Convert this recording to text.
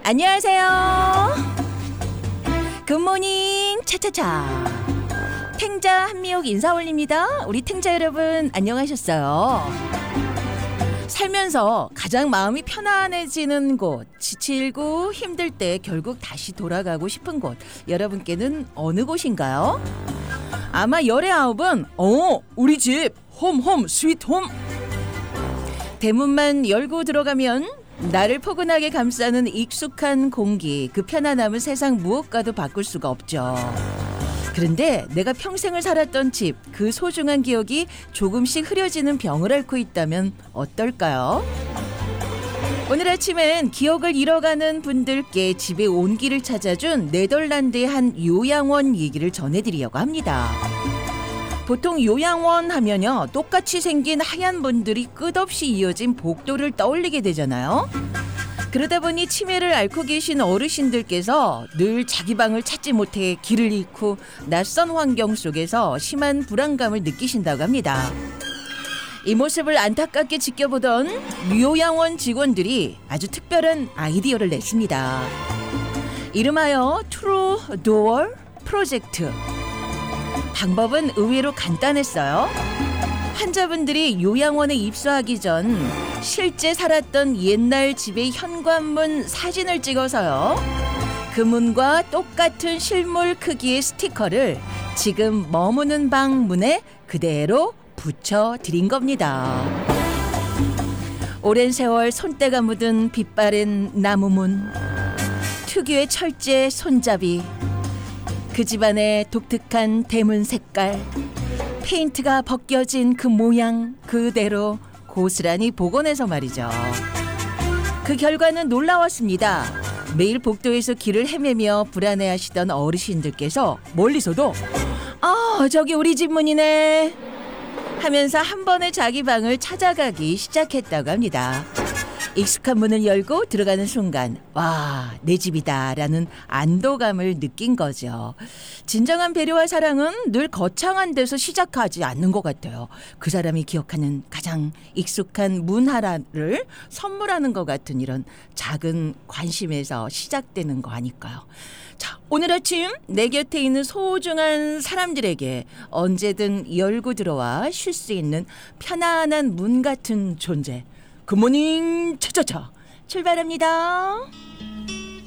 안녕하세요. 굿모닝 차차차. 탱자 한미옥 인사 올립니다. 우리 탱자 여러분 안녕하셨어요? 살면서 가장 마음이 편안해지는 곳, 지치고 힘들 때 결국 다시 돌아가고 싶은 곳, 여러분께는 어느 곳인가요? 아마 열의 아홉은 우리 집 홈 스윗 홈. 대문만 열고 들어가면 나를 포근하게 감싸는 익숙한 공기, 그 편안함은 세상 무엇과도 바꿀 수가 없죠. 그런데 내가 평생을 살았던 집, 그 소중한 기억이 조금씩 흐려지는 병을 앓고 있다면 어떨까요? 오늘 아침엔 기억을 잃어가는 분들께 집에 온기를 찾아준 네덜란드의 한 요양원 얘기를 전해드리려고 합니다. 보통 요양원 하면요, 똑같이 생긴 하얀 문들이 끝없이 이어진 복도를 떠올리게 되잖아요. 그러다 보니 치매를 앓고 계신 어르신들께서 늘 자기 방을 찾지 못해 길을 잃고 낯선 환경 속에서 심한 불안감을 느끼신다고 합니다. 이 모습을 안타깝게 지켜보던 요양원 직원들이 아주 특별한 아이디어를 냈습니다. 이름하여 트루 도어 프로젝트. 방법은 의외로 간단했어요. 환자분들이 요양원에 입소하기 전 실제 살았던 옛날 집의 현관문 사진을 찍어서요, 그 문과 똑같은 실물 크기의 스티커를 지금 머무는 방 문에 그대로 붙여드린 겁니다. 오랜 세월 손때가 묻은 빛바랜 나무문, 특유의 철제 손잡이, 그 집안의 독특한 대문 색깔, 페인트가 벗겨진 그 모양 그대로 고스란히 복원해서 말이죠. 그 결과는 놀라웠습니다. 매일 복도에서 길을 헤매며 불안해하시던 어르신들께서 멀리서도 저기 우리 집 문이네 하면서 한 번에 자기 방을 찾아가기 시작했다고 합니다. 익숙한 문을 열고 들어가는 순간, 와, 내 집이다 라는 안도감을 느낀 거죠. 진정한 배려와 사랑은 늘 거창한 데서 시작하지 않는 것 같아요. 그 사람이 기억하는 가장 익숙한 문 하나를 선물하는 것 같은 이런 작은 관심에서 시작되는 거 아닐까요? 자, 오늘 아침 내 곁에 있는 소중한 사람들에게 언제든 열고 들어와 쉴 수 있는 편안한 문 같은 존재, 굿모닝 차차차 출발합니다.